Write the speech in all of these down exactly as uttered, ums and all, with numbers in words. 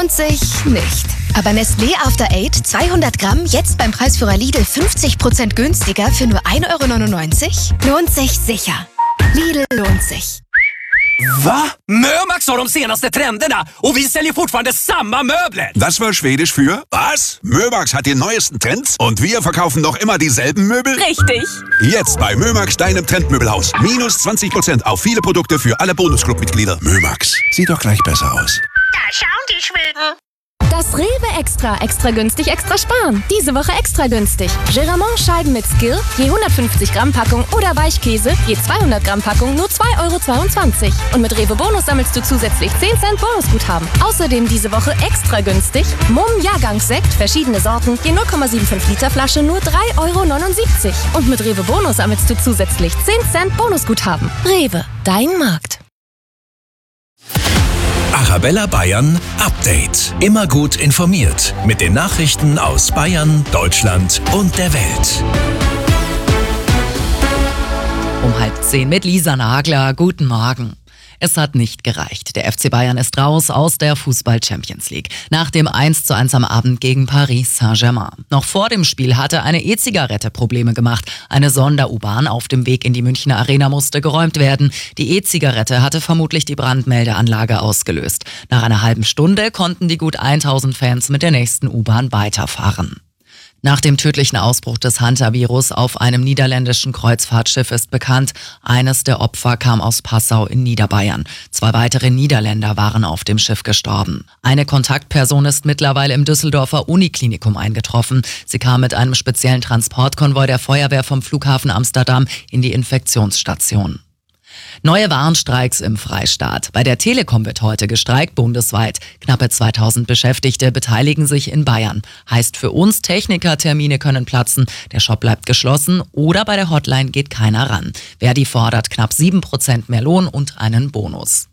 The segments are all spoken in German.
lohnt sich nicht. Aber Nestlé After Eight zweihundert Gramm jetzt beim Preisführer Lidl fünfzig Prozent günstiger für nur ein Euro neunundneunzig? Lohnt sich sicher. Lidl lohnt sich. Va? Mömax har de senaste trenderna och vi säljer fortfarande samma möbler. Das war Schwedisch für was? Mömax hat die neuesten Trends und wir verkaufen noch immer dieselben Möbel? Richtig. Jetzt bei Mömax, deinem Trendmöbelhaus. Minus zwanzig Prozent auf viele Produkte für alle Bonusclub-Mitglieder. Mömax, sieht doch gleich besser aus. Da schauen die Schweden. Das Rewe Extra. Extra günstig, extra sparen. Diese Woche extra günstig. Geramont Scheiben mit Skill, je hundertfünfzig Gramm Packung oder Weichkäse, je zweihundert Gramm Packung, nur zwei Euro zweiundzwanzig. Und mit Rewe Bonus sammelst du zusätzlich zehn Cent Bonusguthaben. Außerdem diese Woche extra günstig. Mumm Jahrgangssekt, verschiedene Sorten, je null Komma fünfundsiebzig Liter Flasche, nur drei Euro neunundsiebzig. Und mit Rewe Bonus sammelst du zusätzlich zehn Cent Bonusguthaben. Rewe, dein Markt. Arabella Bayern Update. Immer gut informiert mit den Nachrichten aus Bayern, Deutschland und der Welt. Um halb zehn mit Lisa Nagler. Guten Morgen. Es hat nicht gereicht. Der F C Bayern ist raus aus der Fußball-Champions League. Nach dem eins zu eins am Abend gegen Paris Saint-Germain. Noch vor dem Spiel hatte eine E-Zigarette Probleme gemacht. Eine Sonder-U-Bahn auf dem Weg in die Münchner Arena musste geräumt werden. Die E-Zigarette hatte vermutlich die Brandmeldeanlage ausgelöst. Nach einer halben Stunde konnten die gut tausend Fans mit der nächsten U-Bahn weiterfahren. Nach dem tödlichen Ausbruch des Hantavirus auf einem niederländischen Kreuzfahrtschiff ist bekannt, eines der Opfer kam aus Passau in Niederbayern. Zwei weitere Niederländer waren auf dem Schiff gestorben. Eine Kontaktperson ist mittlerweile im Düsseldorfer Uniklinikum eingetroffen. Sie kam mit einem speziellen Transportkonvoi der Feuerwehr vom Flughafen Amsterdam in die Infektionsstation. Neue Warnstreiks im Freistaat. Bei der Telekom wird heute gestreikt bundesweit. Knappe zweitausend Beschäftigte beteiligen sich in Bayern. Heißt für uns, Technikertermine können platzen, der Shop bleibt geschlossen oder bei der Hotline geht keiner ran. Verdi fordert knapp sieben Prozent mehr Lohn und einen Bonus.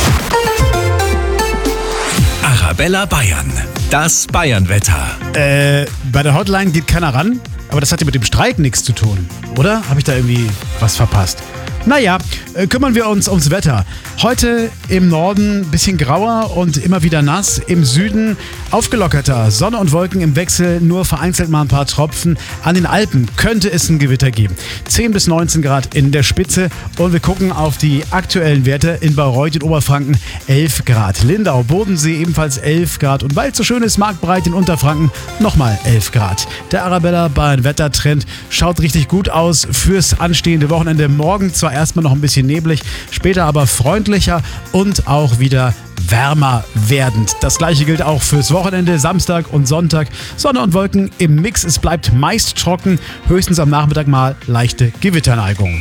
Arabella Bayern. Das Bayernwetter. Äh, bei der Hotline geht keiner ran, aber das hat ja mit dem Streik nichts zu tun, oder? Habe ich da irgendwie was verpasst? Naja, äh, kümmern wir uns ums Wetter. Heute im Norden bisschen grauer und immer wieder nass. Im Süden aufgelockerter. Sonne und Wolken im Wechsel, nur vereinzelt mal ein paar Tropfen. An den Alpen könnte es ein Gewitter geben. zehn bis neunzehn Grad in der Spitze. Und wir gucken auf die aktuellen Werte. In Bayreuth in Oberfranken elf Grad. Lindau, Bodensee ebenfalls elf Grad. Und weil es so schön ist, Marktbreit in Unterfranken nochmal elf Grad. Der Arabella Bayern Wettertrend schaut richtig gut aus fürs anstehende Wochenende. Morgen zwar erstmal noch ein bisschen neblig, später aber freundlicher und auch wieder wärmer werdend. Das gleiche gilt auch fürs Wochenende, Samstag und Sonntag. Sonne und Wolken im Mix, es bleibt meist trocken, höchstens am Nachmittag mal leichte Gewitterneigung.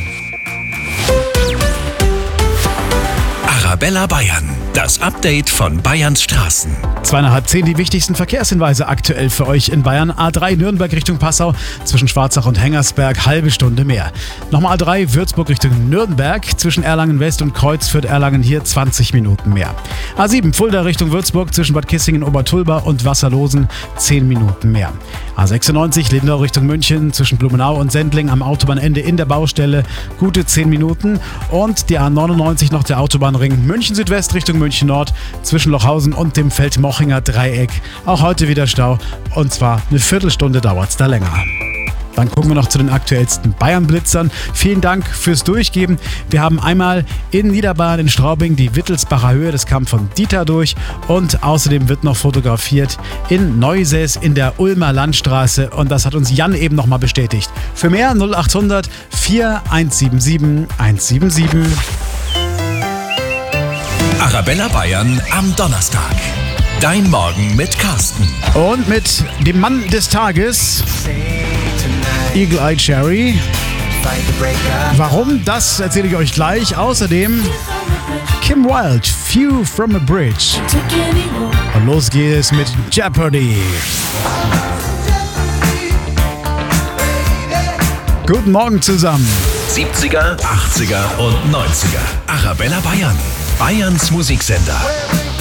Arabella Bayern, das Update von Bayerns Straßen. Zwei nach halb zehn die wichtigsten Verkehrshinweise aktuell für euch in Bayern. A drei Nürnberg Richtung Passau, zwischen Schwarzach und Hengersberg, halbe Stunde mehr. Nochmal A drei Würzburg Richtung Nürnberg, zwischen Erlangen West und Kreuzfürth Erlangen hier zwanzig Minuten mehr. A sieben Fulda Richtung Würzburg, zwischen Bad Kissingen, Obertulba und Wasserlosen zehn Minuten mehr. A sechsundneunzig Lindau Richtung München, zwischen Blumenau und Sendling am Autobahnende in der Baustelle, gute zehn Minuten. Und die A neunundneunzig noch der Autobahnring München Südwest Richtung München Nord, zwischen Lochhausen und dem Feldmochinger Dreieck. Auch heute wieder Stau und zwar eine Viertelstunde dauert es da länger. Dann gucken wir noch zu den aktuellsten Bayern-Blitzern. Vielen Dank fürs Durchgeben. Wir haben einmal in Niederbayern in Straubing die Wittelsbacher Höhe, das kam von Dieter durch. Und außerdem wird noch fotografiert in Neusäß in der Ulmer Landstraße. Und das hat uns Jan eben nochmal bestätigt. Für mehr null acht hundert vier eins sieben sieben eins sieben sieben. Arabella Bayern am Donnerstag. Dein Morgen mit Carsten. Und mit dem Mann des Tages, Eagle Eye Cherry. Warum, das erzähle ich euch gleich. Außerdem Kim Wilde, View from a Bridge. Und los geht es mit Jeopardy. Guten Morgen zusammen. siebziger, achtziger und neunziger. Arabella Bayern. Bayerns Musiksender.